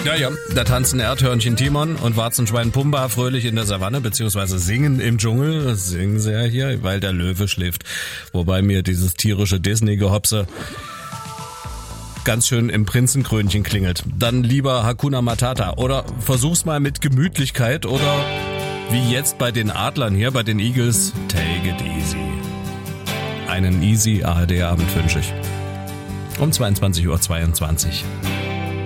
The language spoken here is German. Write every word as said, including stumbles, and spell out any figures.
Ja, ja, da tanzen Erdhörnchen Timon und Warzenschwein Pumba fröhlich in der Savanne, beziehungsweise singen im Dschungel. Das singen sie ja hier, weil der Löwe schläft. Wobei mir dieses tierische Disney-Gehopse ganz schön im Prinzenkrönchen klingelt. Dann lieber Hakuna Matata. Oder versuch's mal mit Gemütlichkeit oder wie jetzt bei den Adlern hier, bei den Eagles, take it easy. Einen easy A R D-Abend wünsche ich. Um zweiundzwanzig Uhr zweiundzwanzig.